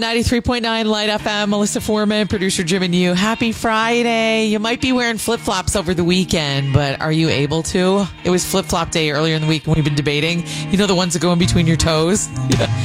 93.9 Light FM. Melissa Foreman, producer Jim and you. Happy Friday. You might be wearing flip-flops over the weekend, but are you able to? It was flip-flop day earlier in the week when we've been debating. You know, the ones that go in between your toes? Yeah.